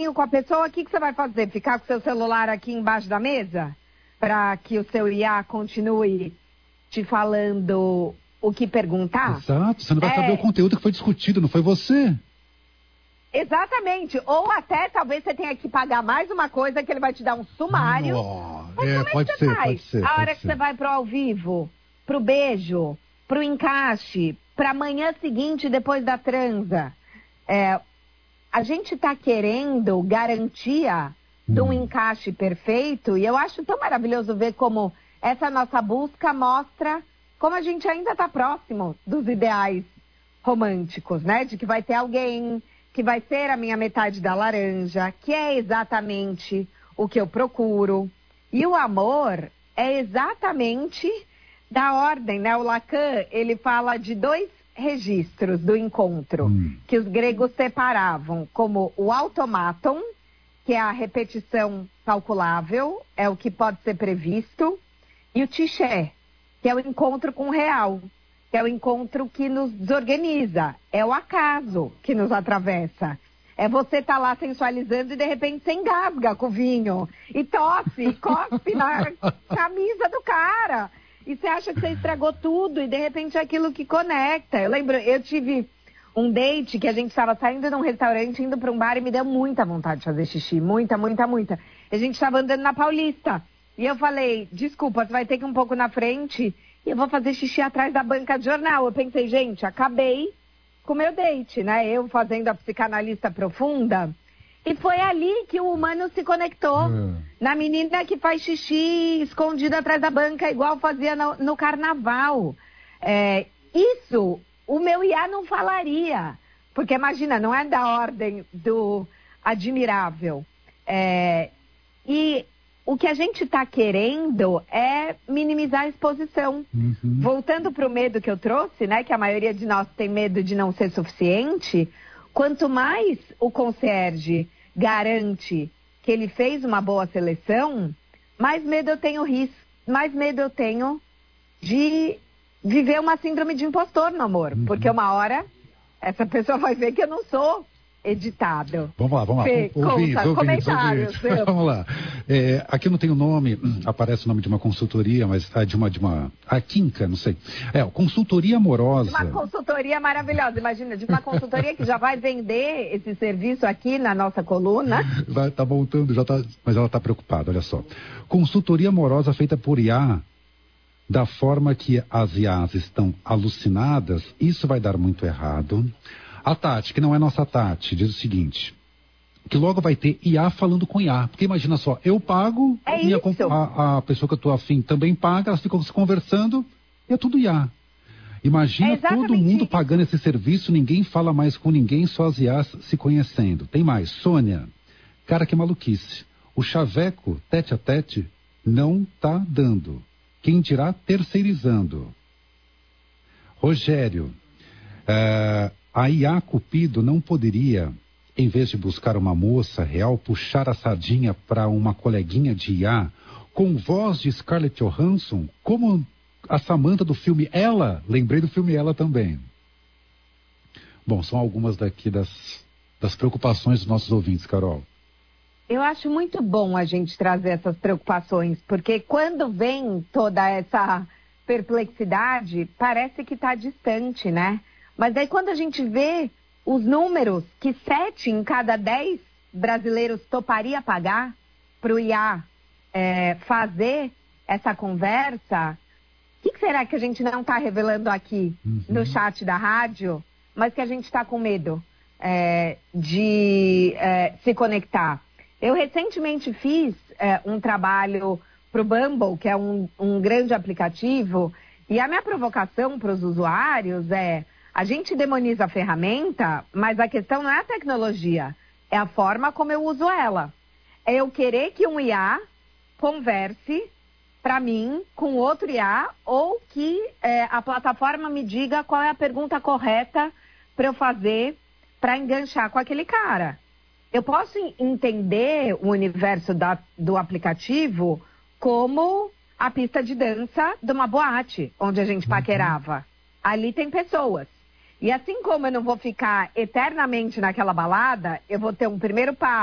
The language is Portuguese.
com a pessoa, o que você vai fazer? Ficar com seu celular aqui embaixo da mesa? Para que o seu IA continue te falando o que perguntar? Exato, você não vai saber o conteúdo que foi discutido, não foi você? Exatamente, ou até talvez você tenha que pagar mais uma coisa que ele vai te dar um sumário. Mas pode ser. A hora que você vai pro ao vivo, pro beijo, pro encaixe, pra manhã seguinte depois da transa. A gente tá querendo garantia de um encaixe perfeito e eu acho tão maravilhoso ver como essa nossa busca mostra como a gente ainda tá próximo dos ideais românticos, né? De que vai ter alguém que vai ser a minha metade da laranja, que é exatamente o que eu procuro. E o amor é exatamente da ordem, né? O Lacan, ele fala de 2 registros do encontro, que os gregos separavam como o automaton, que é a repetição calculável, é o que pode ser previsto, e o tiché, que é o encontro com o real, que é o encontro que nos desorganiza, é o acaso que nos atravessa. É você estar lá sensualizando e de repente você engasga com o vinho, e tosse, e cospe na camisa do cara, e você acha que você estragou tudo, e de repente é aquilo que conecta. Eu lembro, eu tive um date que a gente estava saindo de um restaurante, indo para um bar, e me deu muita vontade de fazer xixi, muita. A gente estava andando na Paulista, e eu falei, desculpa, você vai ter que ir um pouco na frente, e eu vou fazer xixi atrás da banca de jornal. Eu pensei, gente, acabei com o meu date, né? Eu fazendo a psicanalista profunda. E foi ali que o humano se conectou. Na menina que faz xixi escondida atrás da banca, igual fazia no carnaval. Isso, o meu IA não falaria. Porque imagina, não é da ordem do admirável. E o que a gente está querendo é minimizar a exposição. Voltando para o medo que eu trouxe, né? Que a maioria de nós tem medo de não ser suficiente. Quanto mais o concierge garante que ele fez uma boa seleção, mais medo eu tenho mais medo eu tenho de viver uma síndrome de impostor no amor. Porque uma hora essa pessoa vai ver que eu não sou editado. Vamos lá. Fê, comentários. Vamos lá. Aqui não tem o nome, aparece o nome de uma consultoria, mas de uma a Quinca, não sei. Consultoria amorosa. De uma consultoria maravilhosa, imagina, de uma consultoria que já vai vender esse serviço aqui na nossa coluna. Tá montando, mas ela tá preocupada, olha só. Consultoria amorosa feita por IA, da forma que as IAs estão alucinadas, isso vai dar muito errado. A Tati, que não é nossa Tati, diz o seguinte, que logo vai ter IA falando com IA. Porque imagina só, eu pago, a pessoa que eu tô afim também paga, elas ficam se conversando e é tudo IA. Imagina todo mundo pagando esse serviço, ninguém fala mais com ninguém, só as IAs se conhecendo. Tem mais, Sônia, cara, que maluquice. O chaveco, tete a tete, não tá dando. Quem dirá terceirizando. Rogério, a IA Cupido não poderia, em vez de buscar uma moça real, puxar a sardinha para uma coleguinha de IA com voz de Scarlett Johansson, como a Samantha do filme Ela? Lembrei do filme Ela também. Bom, são algumas daqui das preocupações dos nossos ouvintes, Carol. Eu acho muito bom a gente trazer essas preocupações, porque quando vem toda essa perplexidade, parece que está distante, né? Mas aí quando a gente vê os números que 7 em cada 10 brasileiros toparia pagar para o IA fazer essa conversa, o que será que a gente não está revelando aqui no chat da rádio, mas que a gente está com medo de se conectar? Eu recentemente fiz um trabalho para o Bumble, que é um grande aplicativo, e a minha provocação para os usuários a gente demoniza a ferramenta, mas a questão não é a tecnologia, é a forma como eu uso ela. É eu querer que um IA converse para mim com outro IA, ou que a plataforma me diga qual é a pergunta correta para eu fazer para enganchar com aquele cara. Eu posso entender o universo do aplicativo como a pista de dança de uma boate, onde a gente paquerava. Ali tem pessoas. E assim como eu não vou ficar eternamente naquela balada, eu vou ter um primeiro passo.